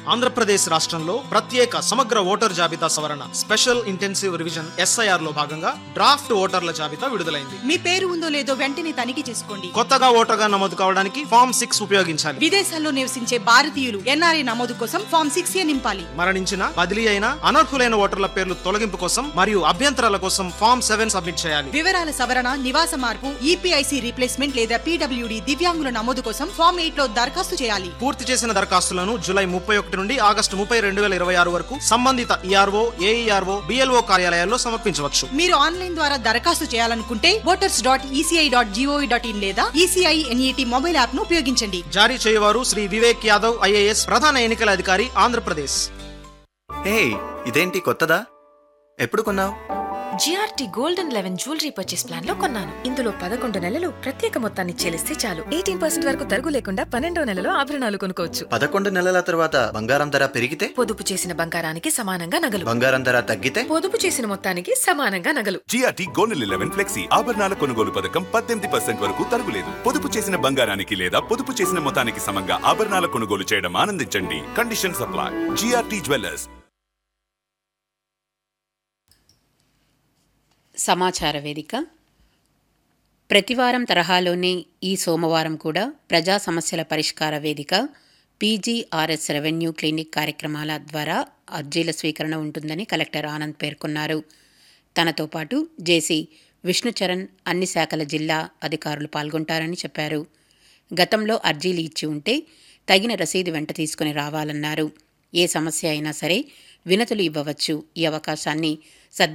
ఆంధ్రప్రదేశ్ రాష్ట్రంలో ప్రత్యేక సమగ్ర ఓటర్ జాబితా సవరణ స్పెషల్ ఇంటెన్సివ్ రివిజన్ SIR లో భాగంగా డ్రాఫ్ట్ ఓటర్ల జాబితా విడుదలైంది. మీ పేరు ఉందో లేదో వెంటనే తనిఖీ చేసుకోండి. కొత్తగా ఓటర్గా నమోదు కావడానికి ఫామ్ 6 ఉపయోగించాలి. విదేశాల్లో నివసించే భారతీయులు NRI నమోదు కోసం ఫామ్ 6A నింపాలి. మరణించిన, బదిలీ అయిన, అనర్హులైన ఓటర్ల పేర్లు తొలగింపు కోసం మరియు అభ్యంతరాల కోసం ఫామ్ 7 సబ్మిట్ చేయాలి. వివరాల సవరణ, నివాస మార్పు, EPIC రీప్లేస్మెంట్ లేదా PWD దివ్యాంగుల నమోదు కోసం ఫామ్ 8 లో దరఖాస్తు చేయాలి. పూర్తి చేసిన దరఖాస్తులను జూలై 31 నుండి ఆగస్టు 30, 2026 వరకు సంబంధిత ERO, AERO, BLO కార్యాలయాల్లో సమర్పించవచ్చు. మీరు ఆన్లైన్ ద్వారా దరఖాస్తు చేయాలనుకుంటే voters.eci.gov.in లేదా ECI NET మొబైల్ యాప్ ను ఉపయోగించండి. జారీ చేయవారు శ్రీ వివేక్ యాదవ్ IAS, ప్రధాన ఎన్నికల అధికారి, ఆంధ్రప్రదేశ్. హే, ఇదేంటి కొత్తదా? ఎప్పుడు కొన్నావు? GRT Gold and 11 jewellery purchase plan లో కొన్నాను. ఇందులో 11 నెలలు ప్రత్యేక మొత్తాన్ని చెల్లిస్తే చాలు 18% వరకు తరుగు లేకుండా 12వ నెలలో ఆభరణాలు కొనుక్కోవచ్చు. 11 నెలల తర్వాత బంగారం ధర పెరిగితే? పొదుపు చేసిన బంగారానికి సమానంగా నగలు. బంగారం ధర తగ్గితే? పొదుపు చేసిన మొత్తానికి సమానంగా నగలు. GRT Gold 11 ఫ్లెక్సీ ఆభరణాల కొనుగోలు పథకం 18% వరకు తరుగులేదు. పొదుపు చేసిన బంగారానికి లేదా పొదుపు చేసిన మొత్తానికి సమంగా ఆభరణాల కొనుగోలు చేయడం ఆనందించండి. Condition supply. GRT jewellers. సమాచార వేదిక ప్రతివారం తరహాలోనే ఈ సోమవారం కూడా ప్రజా సమస్యల పరిష్కార వేదిక PGRS రెవెన్యూ క్లినిక్ కార్యక్రమాల ద్వారా అర్జీల స్వీకరణ ఉంటుందని కలెక్టర్ ఆనంద్ పేర్కొన్నారు. తనతో పాటు జేసీ విష్ణుచరణ్, అన్ని శాఖల జిల్లా అధికారులు పాల్గొంటారని చెప్పారు. గతంలో అర్జీలు ఇచ్చి ఉంటే తగిన రసీదు వెంట తీసుకుని రావాలన్నారు. ఏ సమస్య అయినా సరే వినతులు ఇవ్వవచ్చు. ఈ అవకాశాన్ని